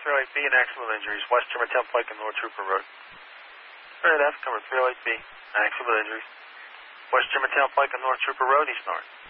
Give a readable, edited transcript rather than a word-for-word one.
308B and accident injuries, West Germantown Pike and North Trooper Road. 308F, cover 308B, accident injuries, West Germantown Pike and North Trooper Road, East North.